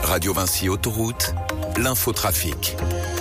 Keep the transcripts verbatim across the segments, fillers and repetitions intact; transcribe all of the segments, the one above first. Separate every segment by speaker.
Speaker 1: Radio Vinci Autoroute, l'infotrafic.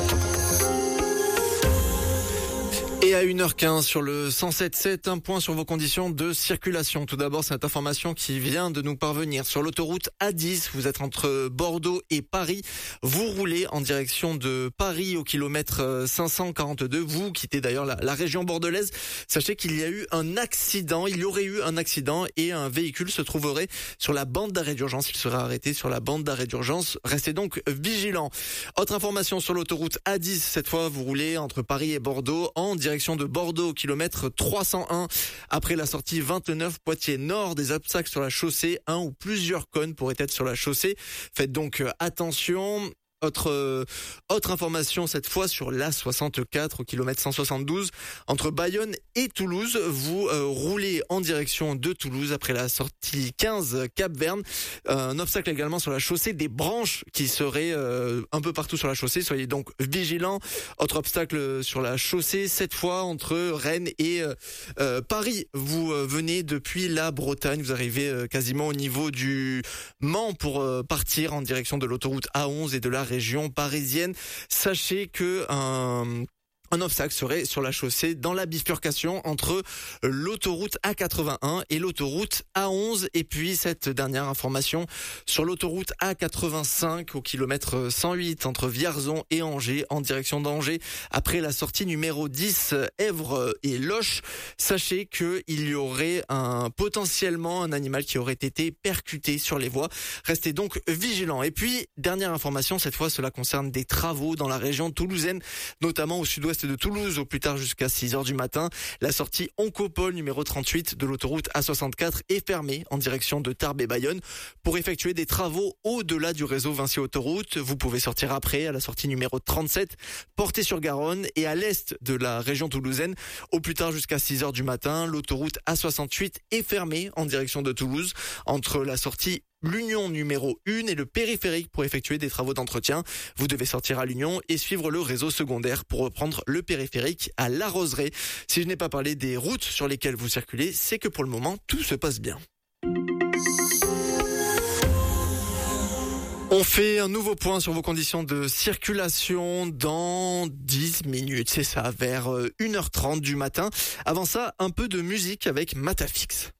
Speaker 2: Et à une heure quinze sur le cent sept virgule sept, un point sur vos conditions de circulation. Tout d'abord, cette information qui vient de nous parvenir. Sur l'autoroute A dix, vous êtes entre Bordeaux et Paris. Vous roulez en direction de Paris au kilomètre cinq cent quarante-deux. Vous quittez d'ailleurs la, la région bordelaise. Sachez qu'il y a eu un accident. Il y aurait eu un accident et un véhicule se trouverait sur la bande d'arrêt d'urgence. Il serait arrêté sur la bande d'arrêt d'urgence. Restez donc vigilants. Autre information sur l'autoroute A dix. Cette fois, vous roulez entre Paris et Bordeaux en direction de Bordeaux, kilomètre trois cent un. Après la sortie vingt-neuf Poitiers Nord, des obstacles sur la chaussée, un ou plusieurs cônes pourraient être sur la chaussée. Faites donc attention. Autre euh, autre information cette fois sur l'A soixante-quatre au kilomètre cent soixante-douze entre Bayonne et Toulouse. Vous euh, roulez en direction de Toulouse après la sortie quinze Cap-Verne. Euh, un obstacle également sur la chaussée, des branches qui seraient euh, un peu partout sur la chaussée. Soyez donc vigilants. Autre obstacle sur la chaussée, cette fois entre Rennes et euh, euh, Paris. Vous euh, venez depuis la Bretagne, vous arrivez euh, quasiment au niveau du Mans pour euh, partir en direction de l'autoroute A onze et de la région parisienne. Sachez que un Un obstacle serait sur la chaussée dans la bifurcation entre l'autoroute A quatre-vingt-un et l'autoroute A onze. Et puis cette dernière information sur l'autoroute A quatre-vingt-cinq au kilomètre cent huit entre Vierzon et Angers en direction d'Angers après la sortie numéro dix Èvre et Loches. Sachez que il y aurait un potentiellement un animal qui aurait été percuté sur les voies. Restez donc vigilants. Et puis dernière information, cette fois cela concerne des travaux dans la région toulousaine, notamment au sud-ouest de Toulouse, au plus tard jusqu'à six heures du matin. La sortie Oncopole numéro trente-huit de l'autoroute A soixante-quatre est fermée en direction de Tarbes et Bayonne pour effectuer des travaux au-delà du réseau Vinci Autoroute. Vous pouvez sortir après à la sortie numéro trente-sept, Portée-sur-Garonne, et à l'est de la région toulousaine, au plus tard jusqu'à six heures du matin. L'autoroute A soixante-huit est fermée en direction de Toulouse entre la sortie l'Union numéro un et le périphérique pour effectuer des travaux d'entretien. Vous devez sortir à l'Union et suivre le réseau secondaire pour reprendre le périphérique à La Roseraie. Si je n'ai pas parlé des routes sur lesquelles vous circulez, c'est que pour le moment, tout se passe bien. On fait un nouveau point sur vos conditions de circulation dans dix minutes. C'est ça, vers une heure trente du matin. Avant ça, un peu de musique avec Matafix.